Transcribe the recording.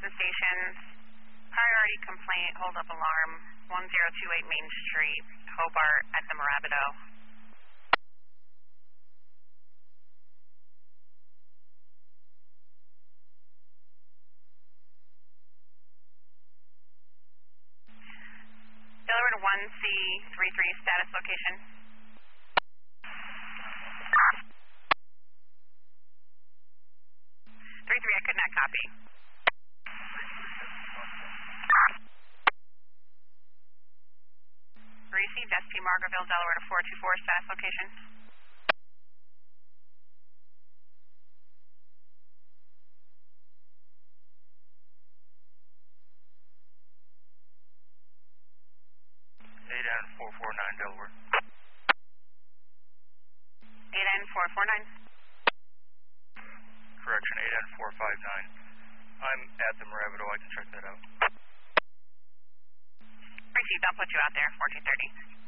Crescent Stations, priority complaint, hold up alarm, 1028 Main Street, Hobart at the Morabito. Delaware to 1C33 status location. 33, I could not copy. Received SP Margaretville, Delaware to 424 status location. N449 Delaware. 8N449. Correction, 8N459. I'm at the Morabito, I can check that out. Received, I'll put you out there, 1430.